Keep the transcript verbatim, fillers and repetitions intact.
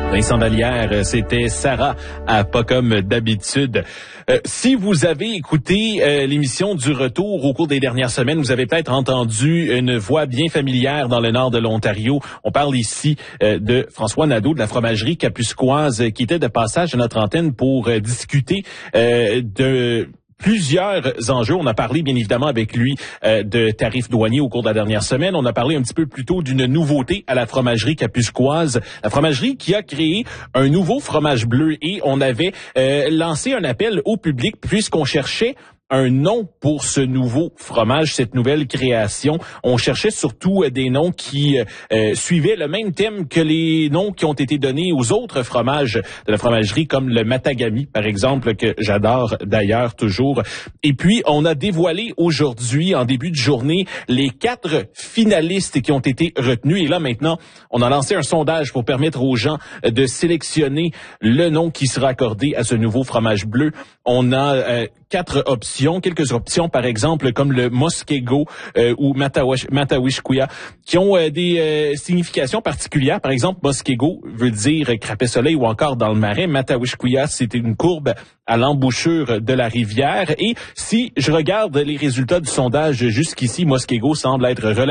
Vincent Vallière, c'était Sarah à Pas comme d'habitude. Euh, si vous avez écouté euh, l'émission du Retour au cours des dernières semaines, vous avez peut-être entendu une voix bien familière dans le nord de l'Ontario. On parle ici euh, de François Nadeau de la fromagerie Kapuskoise qui était de passage à notre antenne pour euh, discuter euh, de plusieurs enjeux. On a parlé bien évidemment avec lui euh, de tarifs douaniers au cours de la dernière semaine. On a parlé un petit peu plus tôt d'une nouveauté à la fromagerie Kapuskoise. La fromagerie qui a créé un nouveau fromage bleu et on avait euh, lancé un appel au public puisqu'on cherchait un nom pour ce nouveau fromage, cette nouvelle création. On cherchait surtout des noms qui euh, suivaient le même thème que les noms qui ont été donnés aux autres fromages de la fromagerie, comme le Matagami, par exemple, que j'adore d'ailleurs toujours. Et puis, on a dévoilé aujourd'hui, en début de journée, les quatre finalistes qui ont été retenus. Et là, maintenant, on a lancé un sondage pour permettre aux gens de sélectionner le nom qui sera accordé à ce nouveau fromage bleu. On a euh, quatre options, quelques options, par exemple, comme le Muskego euh, ou Matawish, Matawishkuya, qui ont euh, des euh, significations particulières. Par exemple, Muskego veut dire crapet soleil ou encore dans le marais. Matawishkuya, c'est une courbe à l'embouchure de la rivière. Et si je regarde les résultats du sondage jusqu'ici, Muskego semble être relativement